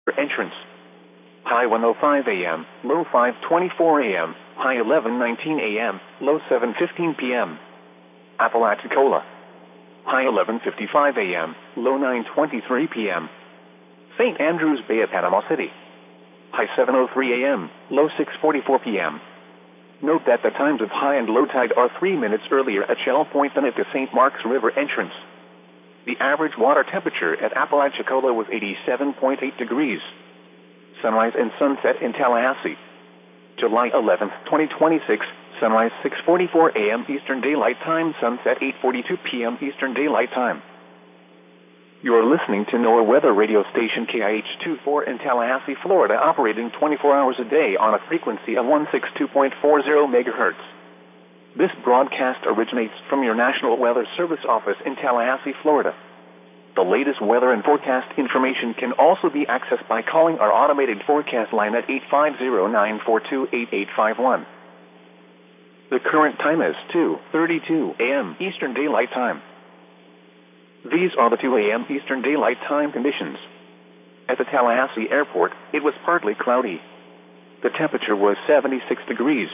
entrance. High 1:05 a.m., low 5:24 a.m., high 11:19 a.m., low 7:15 p.m. Apalachicola. High 11:55 a.m., low 9:23 p.m. St. Andrews Bay at Panama City. High 7:03 a.m., low 6:44 p.m. Note that the times of high and low tide are 3 minutes earlier at Shell Point than at the St. Marks River entrance. The average water temperature at Apalachicola was 87.8 degrees. Sunrise and sunset in Tallahassee. July 11, 2026, sunrise 6:44 a.m. Eastern Daylight Time, sunset 8:42 p.m. Eastern Daylight Time. You are listening to NOAA weather radio station KIH-24 in Tallahassee, Florida, operating 24 hours a day on a frequency of 162.40 megahertz. This broadcast originates from your National Weather Service office in Tallahassee, Florida. The latest weather and forecast information can also be accessed by calling our automated forecast line at 850-942-8851. The current time is 2:32 a.m. Eastern Daylight Time. These are the 2 a.m. Eastern Daylight Time conditions. At the Tallahassee Airport, it was partly cloudy. The temperature was 76 degrees.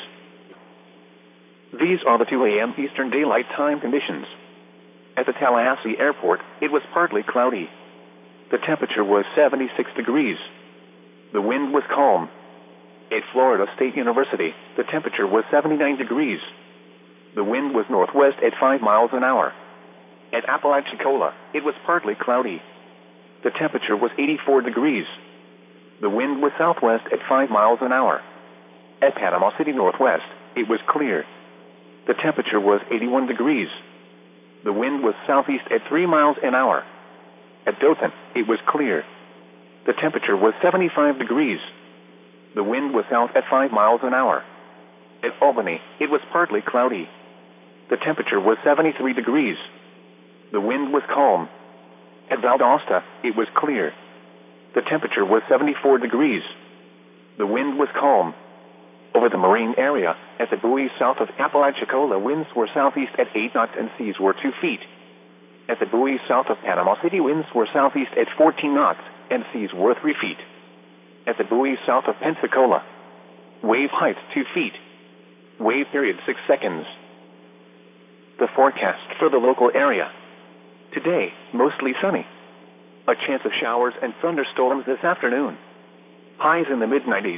These are the 2 a.m. Eastern Daylight Time conditions. At the Tallahassee Airport, it was partly cloudy. The temperature was 76 degrees. The wind was calm. At Florida State University, the temperature was 79 degrees. The wind was northwest at 5 miles an hour. At Apalachicola, it was partly cloudy. The temperature was 84 degrees. The wind was southwest at 5 miles an hour. At Panama City Northwest, it was clear. The temperature was 81 degrees. The wind was southeast at 3 miles an hour. At Dothan, it was clear. The temperature was 75 degrees. The wind was south at 5 miles an hour. At Albany, it was partly cloudy. The temperature was 73 degrees. The wind was calm. At Valdosta, it was clear. The temperature was 74 degrees. The wind was calm. Over the marine area, at the buoys south of Apalachicola, winds were southeast at 8 knots and seas were 2 feet. At the buoys south of Panama City, winds were southeast at 14 knots and seas were 3 feet. At the buoys south of Pensacola, wave height 2 feet. Wave period 6 seconds. The forecast for the local area. Today, mostly sunny. A chance of showers and thunderstorms this afternoon. Highs in the mid-90s.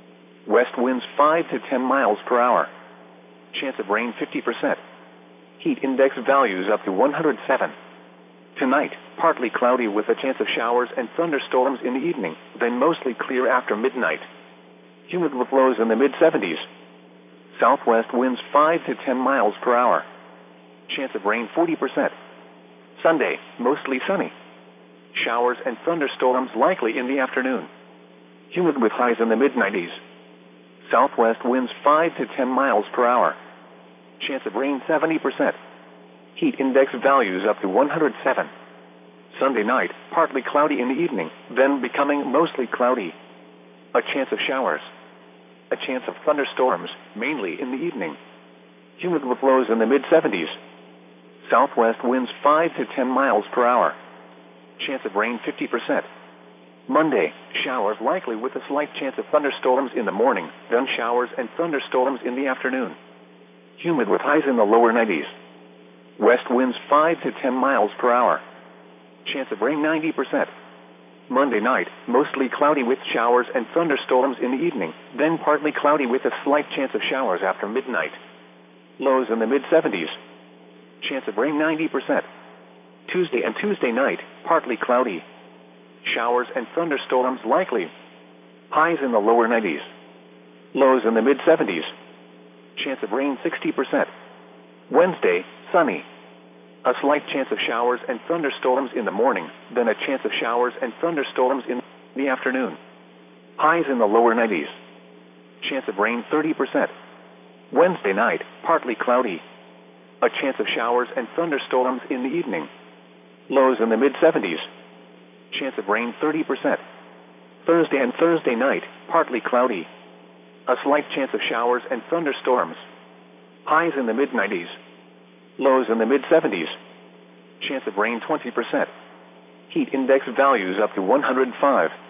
West winds 5 to 10 miles per hour. Chance of rain 50%. Heat index values up to 107. Tonight, partly cloudy with a chance of showers and thunderstorms in the evening, then mostly clear after midnight. Humid with lows in the mid-70s. Southwest winds 5 to 10 miles per hour. Chance of rain 40%. Sunday, mostly sunny. Showers and thunderstorms likely in the afternoon. Humid with highs in the mid-90s. Southwest winds 5 to 10 miles per hour. Chance of rain 70%. Heat index values up to 107. Sunday night, partly cloudy in the evening, then becoming mostly cloudy. A chance of showers. A chance of thunderstorms, mainly in the evening. Humid with lows in the mid-70s. Southwest winds 5 to 10 miles per hour. Chance of rain 50%. Monday, showers likely with a slight chance of thunderstorms in the morning, then showers and thunderstorms in the afternoon. Humid with highs in the lower 90s. West winds 5 to 10 miles per hour. Chance of rain 90%. Monday night, mostly cloudy with showers and thunderstorms in the evening, then partly cloudy with a slight chance of showers after midnight. Lows in the mid-70s. Chance of rain 90%. Tuesday and Tuesday night, partly cloudy. Showers and thunderstorms likely. Highs in the lower 90s. Lows in the mid-70s. Chance of rain 60%. Wednesday, sunny. A slight chance of showers and thunderstorms in the morning, then a chance of showers and thunderstorms in the afternoon. Highs in the lower 90s. Chance of rain 30%. Wednesday night, partly cloudy. A chance of showers and thunderstorms in the evening. Lows in the mid-70s. Chance of rain 30%. Thursday and Thursday night, partly cloudy. A slight chance of showers and thunderstorms. Highs in the mid-90s. Lows in the mid-70s. Chance of rain 20%. Heat index values up to 105.